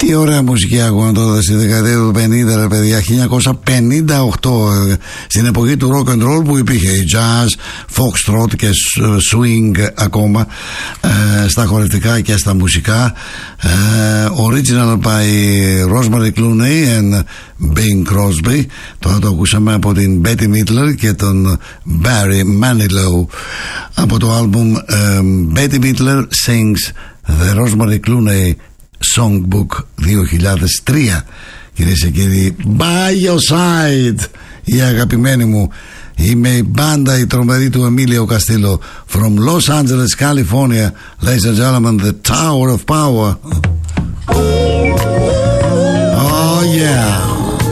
Τι ωραία μουσική ακούω τότε στη δεκαετία του 50, ρε παιδιά. 1958, στην εποχή του rock and roll, που υπήρχε η jazz, foxtrot και swing ακόμα στα χορευτικά και στα μουσικά. Original by Rosemary Clooney and Bing Crosby. Τώρα το ακούσαμε από την Betty Midler και τον Barry Manilow από το άλμπουμ Betty Midler Sings The Rosemary Clooney Songbook 2003. Κυρίες και κύριοι, By Your Side, η αγαπημένη μου. Είμαι η μπάντα, η τρομερή του Εμίλιο Καστίλο, from Los Angeles, California. Ladies and gentlemen, the Tower of Power. Oh yeah.